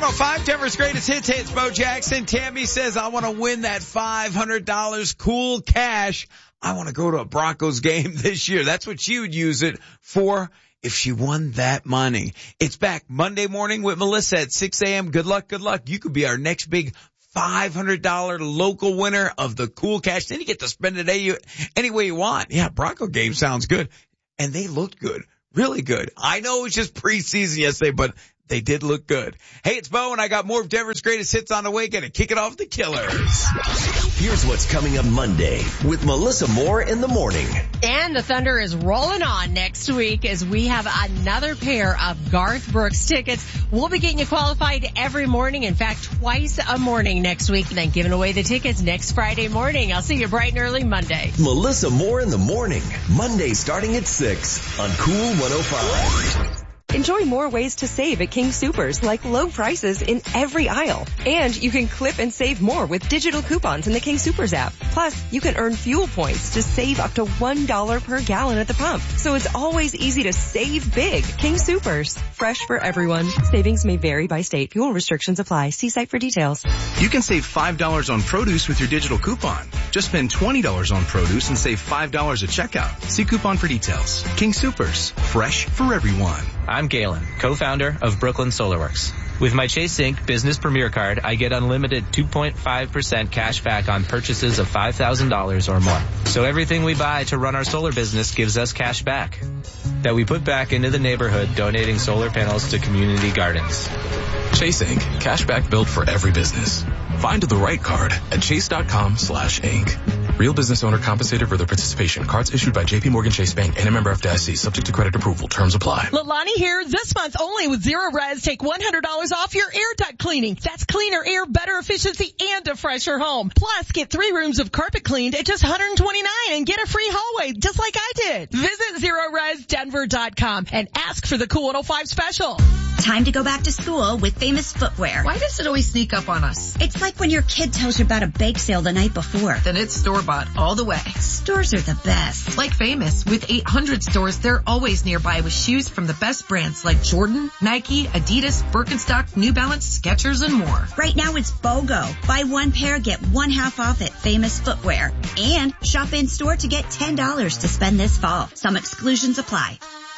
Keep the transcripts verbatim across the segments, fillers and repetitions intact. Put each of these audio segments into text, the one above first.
oh five, Denver's greatest hits, hits Bo Jackson. Tammy says, I want to win that five hundred dollars cool cash. I want to go to a Broncos game this year. That's what she would use it for if she won that money. It's back Monday morning with Melissa at six a.m. Good luck, good luck. You could be our next big five hundred dollars local winner of the cool cash. Then you get to spend it any, any way you want. Yeah, Bronco game sounds good. And they looked good. Really good. I know it was just preseason yesterday, but they did look good. Hey, it's Bo, and I got more of Denver's greatest hits on the way. Gonna kick it off the Killers. Here's what's coming up Monday with Melissa Moore in the morning. And the Thunder is rolling on next week as we have another pair of Garth Brooks tickets. We'll be getting you qualified every morning. In fact, twice a morning next week. And then giving away the tickets next Friday morning. I'll see you bright and early Monday. Melissa Moore in the morning. Monday starting at six on Cool one oh five. Enjoy more ways to save at King Soopers, like low prices in every aisle. And you can clip and save more with digital coupons in the King Soopers app. Plus, you can earn fuel points to save up to one dollar per gallon at the pump. So it's always easy to save big. King Soopers. Fresh for everyone. Savings may vary by state. Fuel restrictions apply. See site for details. You can save five dollars on produce with your digital coupon. Just spend twenty dollars on produce and save five dollars at checkout. See coupon for details. King Soopers. Fresh for everyone. I'm Galen, co-founder of Brooklyn SolarWorks. With my Chase Sync Business Premier Card, I get unlimited two point five percent cash back on purchases of five thousand dollars or more. So everything we buy to run our solar business gives us cash back that we put back into the neighborhood, donating solar panels to community gardens. Chase Incorporated. Cash back built for every business. Find the right card at chase.com slash Inc. Real business owner compensated for their participation. Cards issued by J P Morgan Chase Bank and a member F D I C. Subject to credit approval. Terms apply. Lilani here. This month only with Zero Res, take one hundred dollars off your air duct cleaning. That's cleaner air, better efficiency, and a fresher home. Plus, get three rooms of carpet cleaned at just one hundred twenty-nine dollars and get a free hallway, just like I did. Visit zero res denver dot com and ask for the Cool one oh five special. Time to go back to school with Famous Footwear. Why does it always sneak up on us? It's like when your kid tells you about a bake sale the night before. Then it's store-bought all the way. Stores are the best. Like Famous. With eight hundred stores, they're always nearby with shoes from the best brands like Jordan, Nike, Adidas, Birkenstock, New Balance, Skechers, and more. Right now it's BOGO. Buy one pair, get one half off at Famous Footwear. And shop in store to get ten dollars to spend this fall. Some exclusions apply.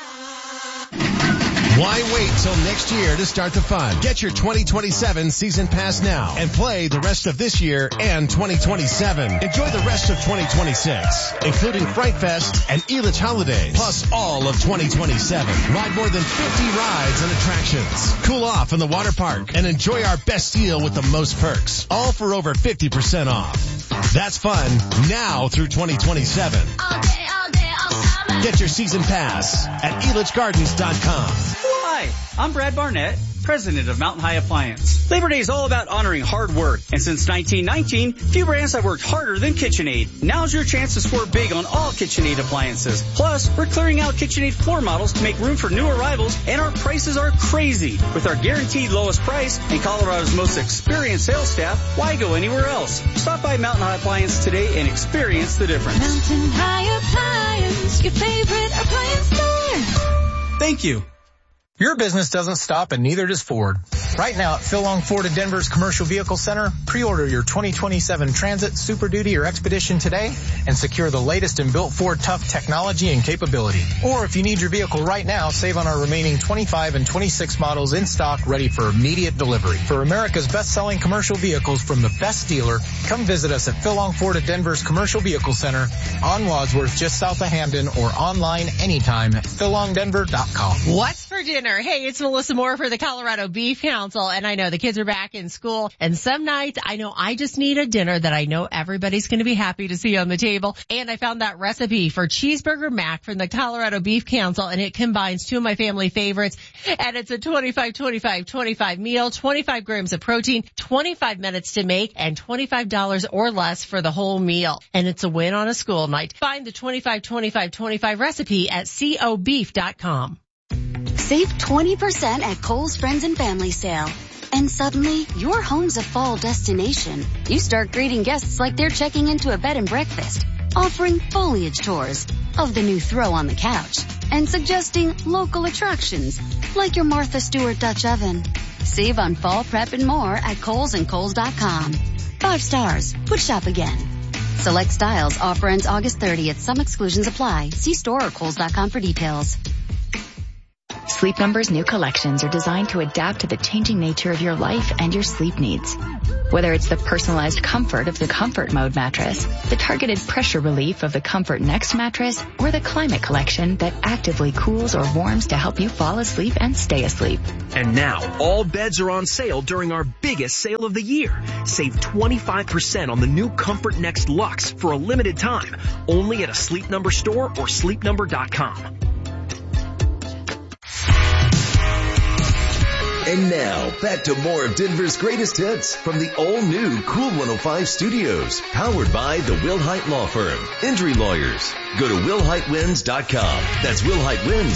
Why wait till next year to start the fun? Get your twenty twenty-seven season pass now and play the rest of this year and twenty twenty-seven. Enjoy the rest of twenty twenty-six, including Fright Fest and Elitch Holidays, plus all of twenty twenty-seven. Ride more than fifty rides and attractions. Cool off in the water park and enjoy our best deal with the most perks. All for over fifty percent off. That's fun now through twenty twenty-seven. All day, all day, all summer. Get your season pass at elitch gardens dot com. Hi, I'm Brad Barnett, president of Mountain High Appliance. Labor Day is all about honoring hard work, and since nineteen nineteen, few brands have worked harder than KitchenAid. Now's your chance to score big on all KitchenAid appliances. Plus, we're clearing out KitchenAid floor models to make room for new arrivals, and our prices are crazy. With our guaranteed lowest price and Colorado's most experienced sales staff, why go anywhere else? Stop by Mountain High Appliance today and experience the difference. Mountain High Appliance, your favorite appliance store. Thank you. Your business doesn't stop, and neither does Ford. Right now at Phil Long Ford of Denver's Commercial Vehicle Center, pre-order your twenty twenty-seven Transit, Super Duty, or Expedition today and secure the latest in built Ford tough technology and capability. Or if you need your vehicle right now, save on our remaining twenty-five and twenty-six models in stock ready for immediate delivery. For America's best-selling commercial vehicles from the best dealer, come visit us at Phil Long Ford of Denver's Commercial Vehicle Center on Wadsworth, just south of Hamden, or online anytime at phil long denver dot com. What's for dinner? Hey, it's Melissa Moore for the Colorado Beef Council, and I know the kids are back in school, and some nights I know I just need a dinner that I know everybody's going to be happy to see on the table, and I found that recipe for cheeseburger mac from the Colorado Beef Council, and it combines two of my family favorites, and it's a twenty-five twenty-five twenty-five meal, twenty-five grams of protein, twenty-five minutes to make, and twenty-five dollars or less for the whole meal, and it's a win on a school night. Find the twenty-five twenty-five twenty-five recipe at co beef dot com. Save twenty percent at Kohl's Friends and Family Sale. And suddenly, your home's a fall destination. You start greeting guests like they're checking into a bed and breakfast, offering foliage tours of the new throw on the couch, and suggesting local attractions like your Martha Stewart Dutch oven. Save on fall prep and more at Kohl's and Kohl's dot com. Five stars. Would shop again. Select styles. Offer ends August thirtieth. Some exclusions apply. See store or Kohl's dot com for details. Sleep Number's new collections are designed to adapt to the changing nature of your life and your sleep needs. Whether it's the personalized comfort of the Comfort Mode mattress, the targeted pressure relief of the Comfort Next mattress, or the Climate Collection that actively cools or warms to help you fall asleep and stay asleep. And now, all beds are on sale during our biggest sale of the year. Save twenty-five percent on the new Comfort Next Luxe for a limited time, only at a Sleep Number store or sleep number dot com. And now, back to more of Denver's greatest hits from the all-new Cool one oh five studios, powered by the Wilhite Law Firm, Injury Lawyers. Go to Wilhite Wins dot com. That's Wilhite Wins.